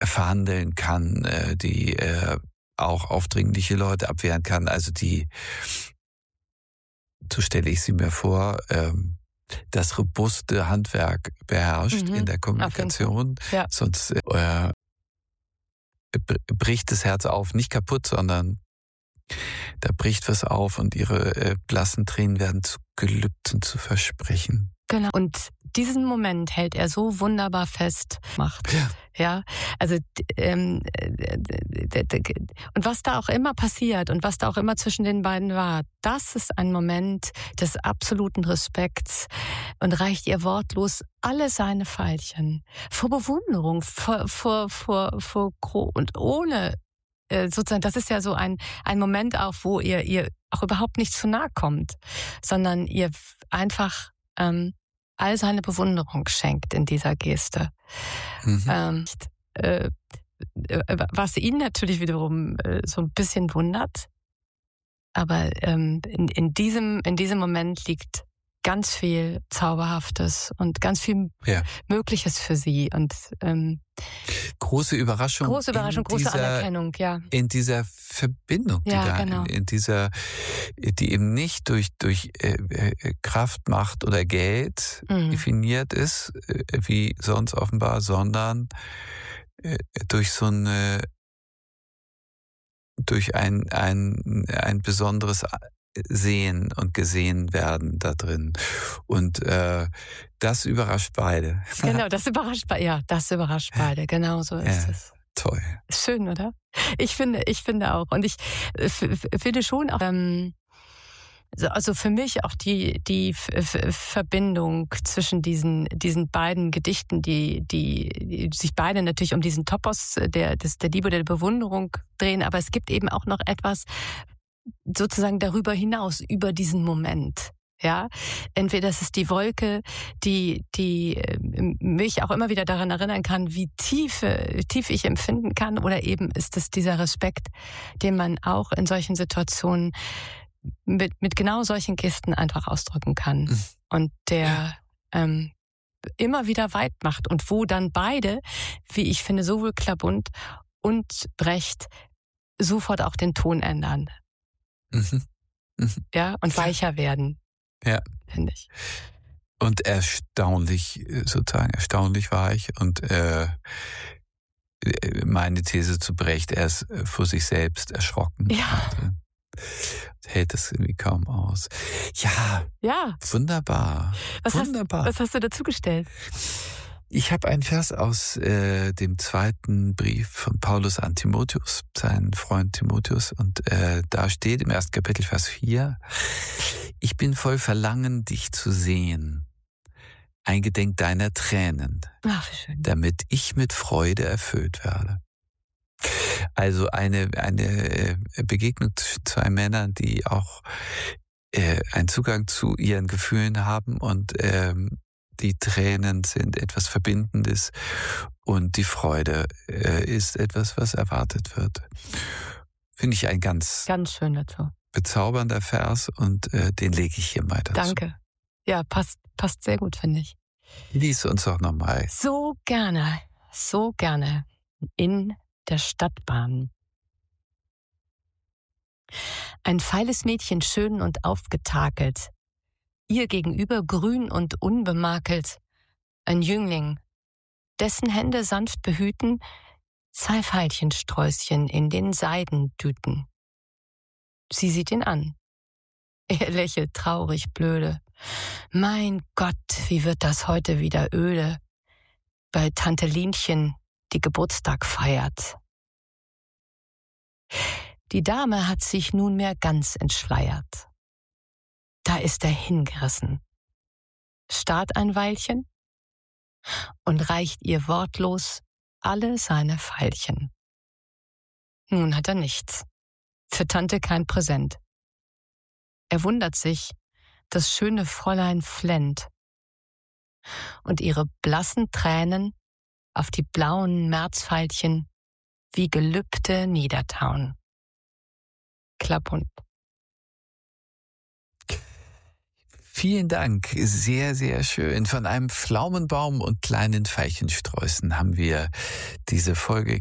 verhandeln kann, die auch aufdringliche Leute abwehren kann. Also so stelle ich sie mir vor, das robuste Handwerk beherrscht in der Kommunikation. Ja. Sonst bricht das Herz auf, nicht kaputt, sondern da bricht was auf und ihre blassen Tränen werden zu Gelübden, zu Versprechen. Genau. Und diesen Moment hält er so wunderbar fest. Ja. Also und was da auch immer passiert und was da auch immer zwischen den beiden war, das ist ein Moment des absoluten Respekts und reicht ihr wortlos alle seine Veilchen vor Bewunderung, und ohne sozusagen, das ist ja so ein Moment auch, wo ihr auch überhaupt nicht zu nahe kommt, sondern ihr einfach all seine Bewunderung schenkt in dieser Geste. Was ihn natürlich wiederum so ein bisschen wundert, aber in diesem Moment liegt ganz viel Zauberhaftes und ganz viel Mögliches für sie und große Überraschung, große Anerkennung, ja. In dieser Verbindung, die die eben nicht durch Kraft, Macht oder Geld definiert ist, wie sonst offenbar, sondern durch ein besonderes Sehen und gesehen werden da drin. Und das überrascht beide. Genau, das überrascht beide. Genau so ist es. Toll. Schön, oder? Ich finde auch. Und ich finde schon auch, also für mich auch die Verbindung zwischen diesen beiden Gedichten, die sich beide natürlich um diesen Topos der Liebe oder der Bewunderung drehen, aber es gibt eben auch noch etwas sozusagen darüber hinaus, über diesen Moment. Ja, entweder das ist die Wolke, die mich auch immer wieder daran erinnern kann, wie tief ich empfinden kann, oder eben ist es dieser Respekt, den man auch in solchen Situationen mit genau solchen Gesten einfach ausdrücken kann und der immer wieder weit macht und wo dann beide, wie ich finde, sowohl Klabund und Brecht sofort auch den Ton ändern. Ja, und weicher werden. Ja. Finde ich. Und erstaunlich weich und meine These zu Brecht, er ist vor sich selbst erschrocken. Ja. Und, hält das irgendwie kaum aus. Ja. Wunderbar. Was hast du dazu gestellt? Ich habe einen Vers aus dem zweiten Brief von Paulus an Timotheus, seinen Freund Timotheus. Und da steht im ersten Kapitel, Vers 4, ich bin voll Verlangen, dich zu sehen, eingedenk deiner Tränen, damit ich mit Freude erfüllt werde. Also eine Begegnung zwischen zwei Männern, die auch einen Zugang zu ihren Gefühlen haben und die Tränen sind etwas Verbindendes und die Freude ist etwas, was erwartet wird. Finde ich ein ganz schön dazu. Bezaubernder Vers und den lege ich hier mal dazu. Danke. Ja, passt sehr gut, finde ich. Lies uns doch nochmal. So gerne in der Stadtbahn. Ein feiles Mädchen, schön und aufgetakelt, ihr gegenüber grün und unbemakelt, ein Jüngling, dessen Hände sanft behüten, 2 Veilchensträußchen in den Seidendüten. Sie sieht ihn an. Er lächelt traurig blöde. Mein Gott, wie wird das heute wieder öde, bei Tante Linchen, die Geburtstag feiert. Die Dame hat sich nunmehr ganz entschleiert. Da ist er hingerissen, starrt ein Weilchen und reicht ihr wortlos alle seine Veilchen. Nun hat er nichts, für Tante kein Präsent. Er wundert sich, das schöne Fräulein flennt und ihre blassen Tränen auf die blauen Märzveilchen wie Gelübde niedertauen. Klabund. Vielen Dank, sehr, sehr schön. Von einem Pflaumenbaum und kleinen Veilchensträußen haben wir diese Folge